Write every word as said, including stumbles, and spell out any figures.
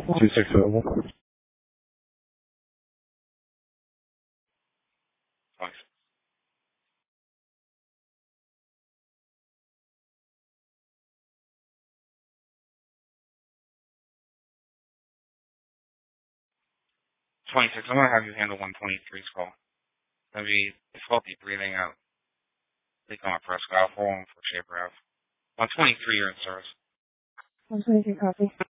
two six available. Thanks. twenty-six, I'm going to have you handle one twenty-three's call. It's going to be faulty breathing out. They come up for a scout for one for Shaper F. one twenty-three, you're in service. one twenty-three, copy.